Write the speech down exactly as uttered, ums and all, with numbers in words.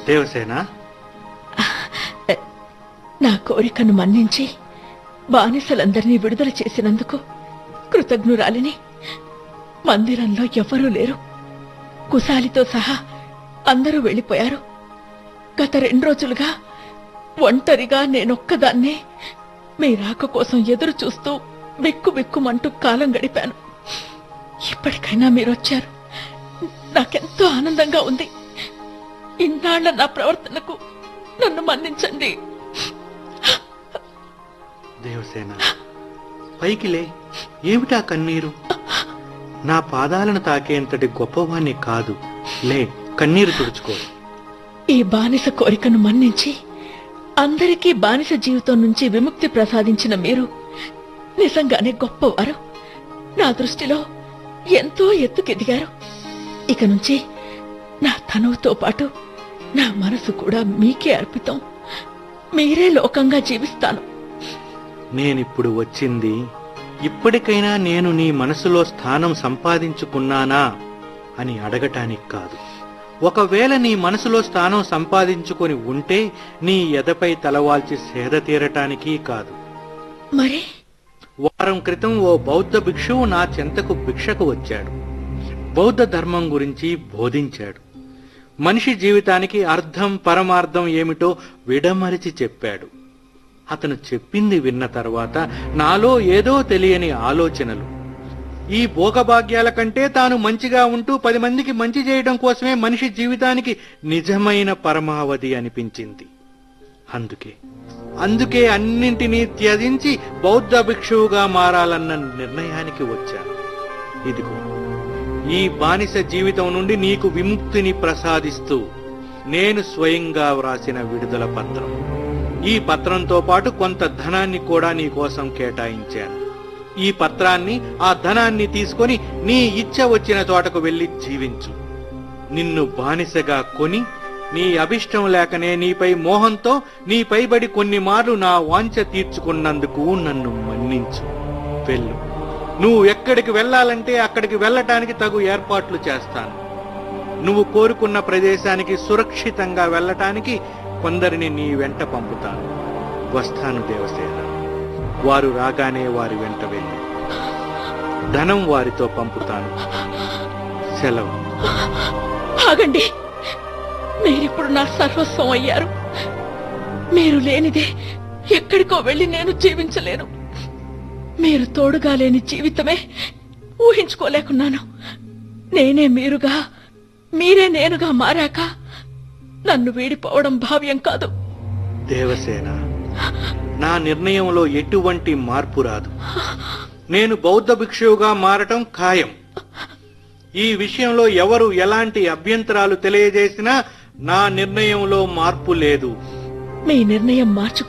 దేవసేన, నా కోరికను మన్నించి బానిసలందరినీ విడుదల చేసినందుకు కృతజ్ఞురాలిని. మందిరంలో ఎవ్వరూ లేరు. కుశాలితో సహా అందరూ వెళ్లిపోయారు. గత రెండు రోజులుగా ఒంటరిగా నేనొక్కదాన్నే మీ రాక కోసం ఎదురు చూస్తూ బిక్కు బిక్కుమంటూ కాలం గడిపాను. ఇప్పటికైనా మీరొచ్చారు. నాకెంతో ఆనందంగా ఉంది. ఇన్నాళ్ల నా ప్రవర్తనకు నన్ను మన్నించండి. దేవసేన, పైకిలే. ఏమిటా కన్నీరు? నా పాదాలను తాకేంతటి గొప్పవాణ్ణి కాదు. లే, కన్నీరు తుడుచుకో. ఈ బానిస కోరికను మన్నించి అందరికీ బానిస జీవితం నుంచి విముక్తి ప్రసాదించిన మీరు నిజంగానే గొప్పవారు. నా దృష్టిలో ఎంతో ఎత్తుకెదిగారు. ఇక నుంచి నా తనువుతో పాటు నా మనసు కూడా మీకే అర్పితం. మీరే లోకంగా జీవిస్తాను. నేనిప్పుడు వచ్చింది ఇప్పటికైనా నేను నీ మనసులో స్థానం సంపాదించుకున్నానా అని అడగటానికి కాదు. ఒకవేళ నీ మనసులో స్థానం సంపాదించుకొని ఉంటే నీ ఎదపై తలవాల్చి సేద తీరటానికి కాదు. మరి వారం క్రితం ఓ బౌద్ధ భిక్షువు నా చెంతకు భిక్షకు వచ్చాడు. బౌద్ధ ధర్మం గురించి బోధించాడు. మనిషి జీవితానికి అర్థం పరమార్థం ఏమిటో విడమరిచి చెప్పాడు. అతను చెప్పింది విన్న తర్వాత నాలో ఏదో తెలియని ఆలోచనలు. ఈ భోగభాగ్యాల కంటే తాను మంచిగా ఉంటూ పది మందికి మంచి చేయడం కోసమే మనిషి జీవితానికి నిజమైన పరమావధి అనిపించింది. అందుకే అందుకే అన్నింటినీ త్యజించి బౌద్ధ భిక్షువుగా మారాలన్న నిర్ణయానికి వచ్చాను. ఇదిగో ఈ బానిస జీవితం నుండి నీకు విముక్తిని ప్రసాదిస్తూ నేను స్వయంగా వ్రాసిన విడుదల పత్రం. ఈ పత్రంతో పాటు కొంత ధనాన్ని కూడా నీ కోసం కేటాయించాను. ఈ పత్రాన్ని, ఆ ధనాన్ని తీసుకొని నీ ఇచ్చ వచ్చిన చోటకు వెళ్లి జీవించు. నిన్ను బానిసగా కొని నీ అభిష్టం లేకనే నీపై మోహంతో నీ పైబడి కొన్ని మార్లు నా వాంఛ తీర్చుకున్నందుకు నన్ను మన్నించు. వెళ్ళు. నువ్వు ఎక్కడికి వెళ్లాలంటే అక్కడికి వెళ్లటానికి తగు ఏర్పాట్లు చేస్తాను. నువ్వు కోరుకున్న ప్రదేశానికి సురక్షితంగా వెళ్లటానికి కొందరిని నీ వెంట పంపుతాను. వస్తాను దేవసేన. వారు రాగానే వారి వెంట వెళ్ళి ధనం వారితో పంపుతాను. సెలవు. ఆగండి. మీరిప్పుడు నా సర్వస్వం అయ్యారు. మీరు లేనిదే ఎక్కడికో వెళ్లి నేను జీవించలేను. మీరు తోడుగా లేని జీవితమే ఊహించుకోలేకున్నాను. నేనే మీరుగా, మీరే నేనుగా మారాక నన్ను వీడిపోవడం భావ్యం కాదు. దేవసేన, నా నిర్ణయంలో ఎటువంటి మార్పు రాదు. నేను బౌద్ధ భిక్షువుగా మారటం ఖాయం. ఈ విషయంలో ఎవరు ఎలాంటి అభ్యంతరాలు తెలియజేసినా నా నిర్ణయంలో మార్పు లేదు. మీ నిర్ణయం మార్చు